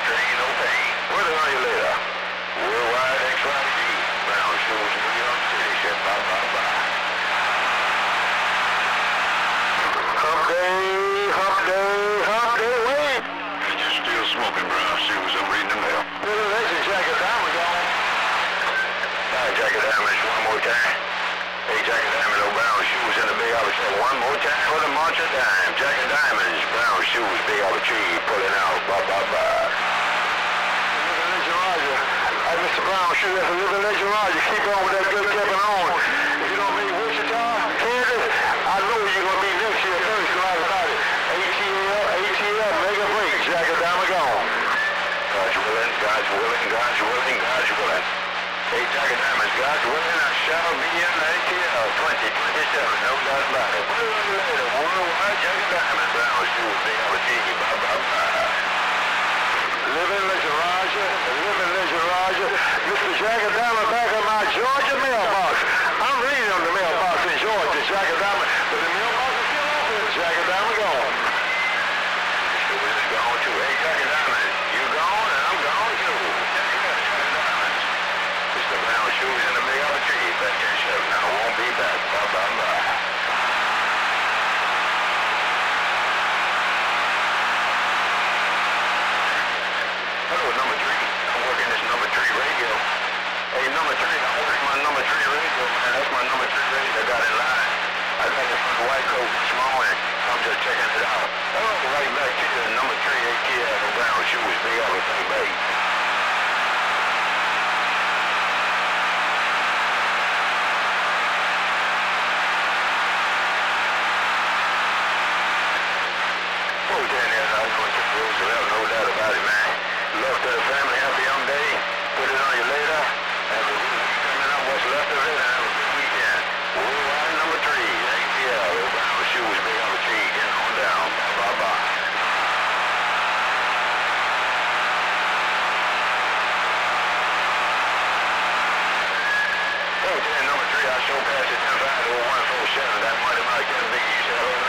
strain, no pain. Put it on you later. Worldwide XYZ. Brown shoes, New York City. Said bye, bye, bye. Hump day, hump day, hump day. Wait. You're still smoking brown shoes. I'm reading the mail. Listen, Jacket Diamond gone. Hi, Jacket Diamond, one more time. Hey, Jacket Diamond, no brown shoes in the big olive tree. One more time for the march of dime. Jacket Diamonds, brown shoes, big olive tree, pulling out. Bye, bye, bye. Living Legend Roger. Hey, Mr. Brown Shoe, that's a Living Legend Roger. Keep on with that good keeping on. If you don't meet Wichita, Kansas, I know you're going to be next year first. You know how about it. ATL, make a break. Jacket Diamond gone. God's willing, God's willing, God's willing, God's willing. Hey, Jacket Diamonds, God's willing, I shall be in the ATL 2027, no doubt about it. Worldwide Jacket Diamonds, brown shoes, big olive tree, bye, bye, bye. Living Legend Roger, Living Legend Roger. Mr. Jacket Diamond back in my Georgia mailbox. I'm reading on the mailbox in Georgia, Jacket Diamond, but the mailbox is still open. Jacket Diamond gone. Mr. Willis gone too. Hey, Jacket Diamond, you gone and I'm gone too. Jacket Diamond. Mr. Brown shoes in the big olive tree, back in shop. Now I won't be back. Bye, bye, bye. Hello, number 3. I'm working this number 3 radio. Hey, number 3, I work my number 3 radio, man. That's my number 3 radio. I got it live. I got it from the White Coat this morning. I'm just checking it out. Oh, right back to the number 3 ATL, the brown shoes, big everything, baby. Oh, Dan, yes, I know it's a Roosevelt, no doubt about it, man. Love to the family, happy young day. Put it on you later. Have a good week coming up, what's left of it, and have a good weekend. Worldwide number 3, ATL, the brown shoes, big olive tree, getting on down. Bye, bye. Oh, Dan, number 3, I show past it 10-5 to 147. That money might get big. You said hello.